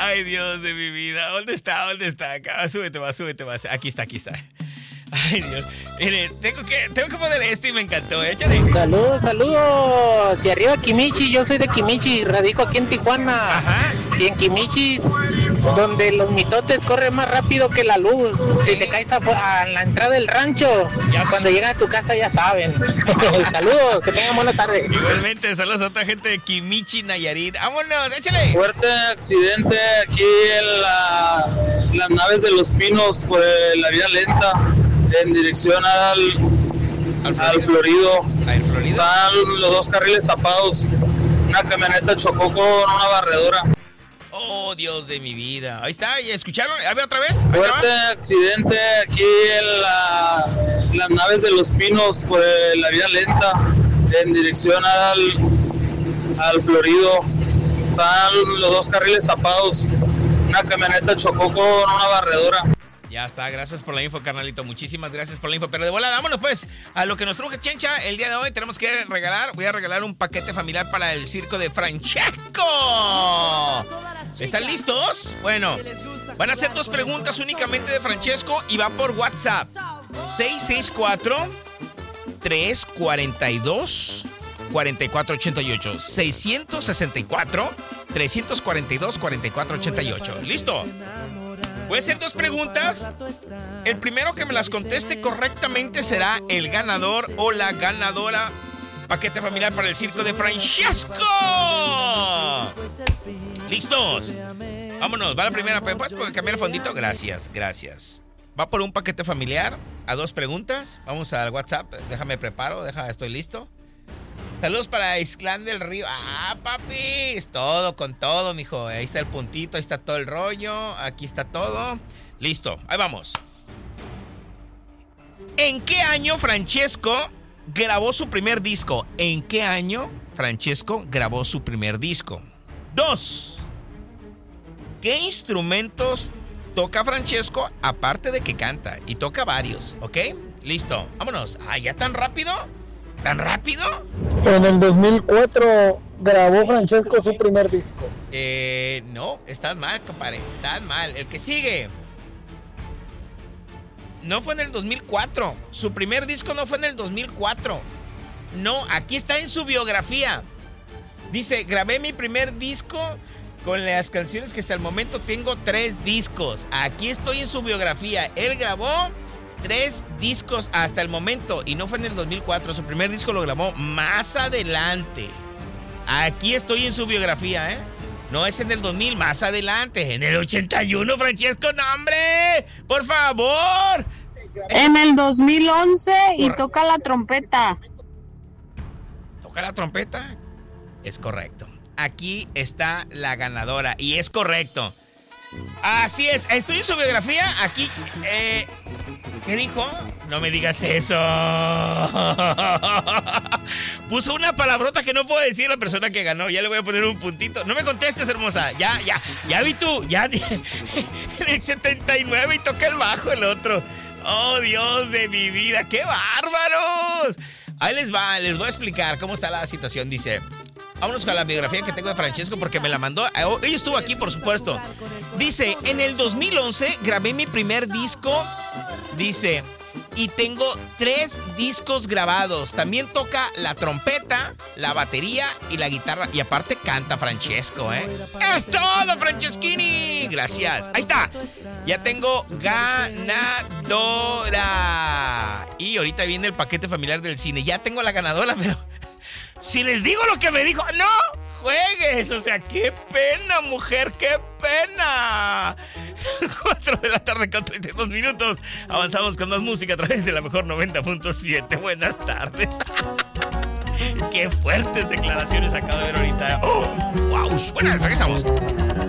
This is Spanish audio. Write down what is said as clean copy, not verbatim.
Ay, Dios de mi vida. ¿Dónde está? Acá, súbete más. Aquí está. Ay, Dios. Mire, tengo que poner este y me encantó. Échale. Saludos. Y arriba Quimichi, yo soy de Quimichi, radico aquí en Tijuana. Ajá. Y en Quimichi, donde los mitotes corren más rápido que la luz. Si te caes a la entrada del rancho, cuando llegas a tu casa ya saben. Saludos, que tengan buena tarde. Igualmente, saludos a otra gente de Quimichi, Nayarit. ¡Vámonos, échale! Fuerte accidente aquí en las naves de Los Pinos por la vía lenta en dirección al Florido. ¿Al Florido? Están los dos carriles tapados. Una camioneta chocó con una barredora. Oh, Dios de mi vida. Ahí está, ¿ya escucharon? A ver, otra vez. Fuerte accidente aquí en las naves de Los Pinos por la vía lenta en dirección al Florido. Están los dos carriles tapados. Una camioneta chocó con una barredora. Ya está, gracias por la info, carnalito. Muchísimas gracias por la info. Pero de volada, vámonos pues a lo que nos truje Chencha. El día de hoy tenemos que regalar. Voy a regalar un paquete familiar para el circo de Francesco. ¿Están listos? Bueno, van a hacer 2 preguntas únicamente de Francesco y va por WhatsApp. 664-342-4488. 664-342-4488. ¿Listo? Voy a hacer 2 preguntas. El primero que me las conteste correctamente será el ganador o la ganadora. Paquete familiar para el circo de Francesco. ¿Listos? Vámonos, va la primera. ¿Puedes cambiar el fondito? Gracias. Va por un paquete familiar a 2 preguntas. Vamos al WhatsApp. Déjame preparo. Estoy listo. Saludos para Isclán del Río. Ah, papi, es todo con todo, mijo. Ahí está el puntito, ahí está todo el rollo. Aquí está todo. Listo, ahí vamos. ¿En qué año Francesco grabó su primer disco? ¿En qué año Francesco grabó su primer disco? 2. ¿Qué instrumentos toca Francesco aparte de que canta? Y toca varios, ¿ok? Listo, vámonos. Ah, ¿ya tan rápido? ¿Tan rápido? En el 2004 grabó Francesco su primer disco. No, estás mal, compadre. Estás mal. El que sigue. No fue en el 2004. Su primer disco no fue en el 2004. No, aquí está en su biografía. Dice, grabé mi primer disco con las canciones que hasta el momento tengo 3 discos. Aquí estoy en su biografía. Él grabó 3 discos hasta el momento y no fue en el 2004. Su primer disco lo grabó más adelante. Aquí estoy en su biografía, ¿eh? No es en el 2000, más adelante. En el 81, Francesco, no, hombre. Por favor. En el 2011 y toca la trompeta. ¿Toca la trompeta? Es correcto. Aquí está la ganadora y es correcto. Así es, estoy en su biografía. Aquí, ¿qué dijo? No me digas eso. Puso una palabrota que no puedo decir la persona que ganó. Ya le voy a poner un puntito. No me contestes, hermosa. Ya vi tú. Ya en el 79 y toca el bajo el otro. Oh, Dios de mi vida. ¡Qué bárbaros! Ahí les va, les voy a explicar cómo está la situación. Dice, vámonos con la biografía que tengo de Francesco porque me la mandó. Ella estuvo aquí, por supuesto. Dice, en el 2011 grabé mi primer disco. Dice, y tengo 3 discos grabados. También toca la trompeta, la batería y la guitarra. Y aparte canta Francesco, ¿eh? ¡Es todo, Franceschini! Gracias. Ahí está. Ya tengo ganadora. Y ahorita viene el paquete familiar del cine. Ya tengo la ganadora, pero si les digo lo que me dijo, ¡no juegues! O sea, qué pena, mujer, qué pena. 4 de la tarde con 32 minutos. Avanzamos con más música a través de la mejor 90.7. Buenas tardes. Qué fuertes declaraciones acabo de ver ahorita. ¡Oh! ¡Wow! Bueno, regresamos.